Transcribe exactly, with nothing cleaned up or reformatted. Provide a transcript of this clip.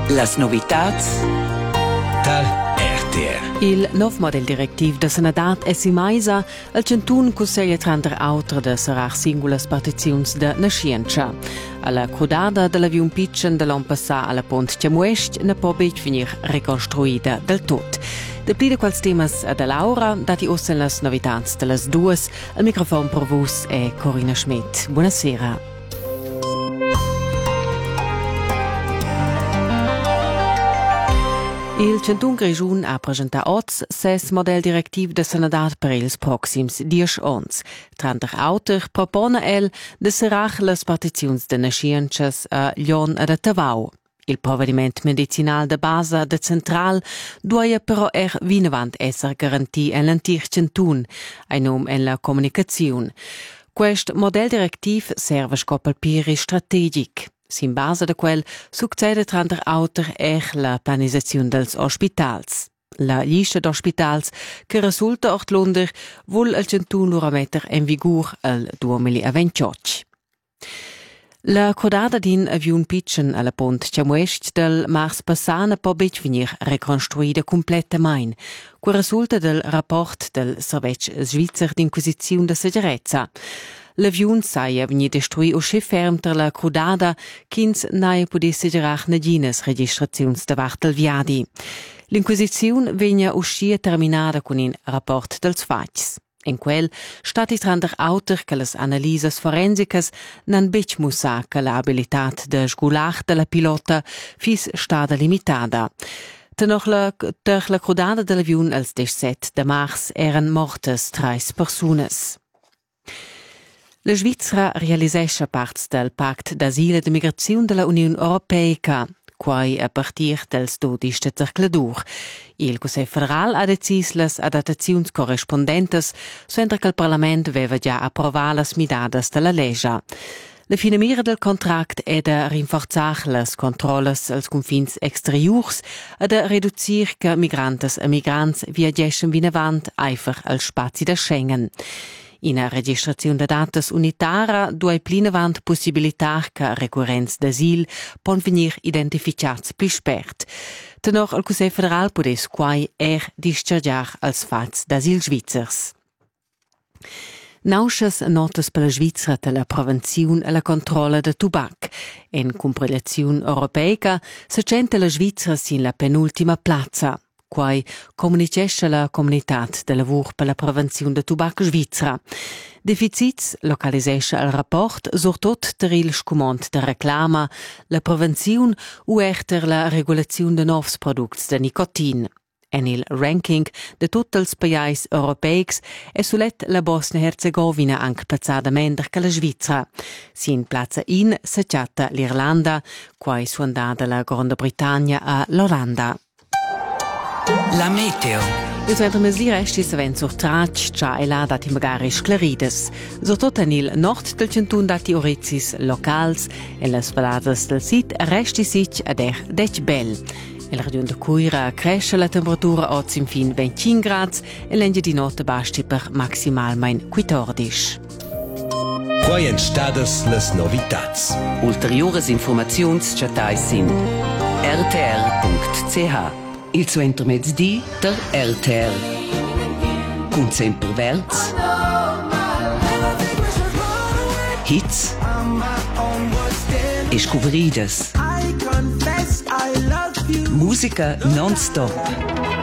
Las novitats dal R T R. Il nov model directiv da Senadat è si maisa al centun cusseia tranter autra da sarar singulas partiziuns da nascienza. Alla crudada dell'avion pitchen dell'anno passà alla pont Ciamuest ne può bec finir reconstruida del tot. De pli de quals temas da Laura, dati ossen las novitats de las duas, al microfon per vos è Corina Schmidt. Buonasera. Il centun Grischun ha presentat oz ses model directiv de Senadat per ils proxims dies ons. Tranter auter propone el de serach las partiziuns de nasciences a Lion e a Tavau. Il provvediment medicinal de base de central duaia però er vinavant esser garanti en l'antic centun, ein nom en la comunicaziun. Quest model directiv serve scopal piri strategic. Sin base de quel succede tranter auter ech la planizaziun dels ospitals. La lista d'ospitals che resulta ort Lunder vul al centun lura metter en vigur al duemilaventotto. La codada din avion pitchen alla pont Ciamuest del mars passana può bec venir reconstruida completamain, che resulta del rapport del Servizio Svizzer d'Inquisiziun de Seggerezza. L'avion saia veni destrui o sche ferm ter la crudada ch'ins naia pudesse gerach nadines registraziuns davart del viadi. L'Inquisiziun vegna uscia terminada con in rapport dels fats. En quel stati trander auter che las analisas forensicas nan bec musa che la abilitat de sgular de la pilota fis stada limitada. Tenoch la, ter la crudada dell'avion als diciassette de mars eran mortes trais personas. La Svizzera realisescha parts del Pact d'Asil e de Migraziun de la Union Europeica, quai a partir dels dodisch de cercladur. Il Consell Federal ha decis las adattaziuns correspondentes, suentra che il Parlament veva già approvar las midadas de la legge. La finamira del contract è da rinforzar las controlles als confins exteriors e da reduzir che migrantes e migrants viageschen vinavant eifer al spazi da Schengen. In a registrazione de datas unitara duai plinavant possibilitar che recurrents d'asil pon venir identificats pli spert. Tenor al Consell Federal podes quai er dischargiar als fats d'asil svizzers. Nauschas notas per la Svizzera de la prevenziun e la controlla de tubac. En compilaziun europeica se centa la Svizzera sin la penultima plazza. Quai comunicesce la comunitat de lavur per la prevenziun de tubac svizzera. Deficits localisesce al rapport surtot ter il scumont de reclama, la prevenziun u erter la regulaziun de novs products de nicotin. En il ranking de tutti els pajais europeics è sulet la Bosnia-Herzegovina anche plazzada mender che la Svizzera. Sin plazza in se chatta l'Irlanda, quai suandada la Grande Britannia a l'Olanda. La meteo. Il centro mesir esti se ven sur trac, già e là dati magari sclarides. Surtot en il nord del centun dati orizis locals, e las valadas del sit resti sic ad er dec bel. El region de Cuira cresce la temperatura oz in fin venticinque grads e l'engia di notte basti per maximalmein quattordici. Quai en stadas las novitats. Ulteriores informaziuns chatais sin r t r punct c h. Il suo intermezzi der R T R. Con sempre verts. Hits. E scobridas. Musica non-stop.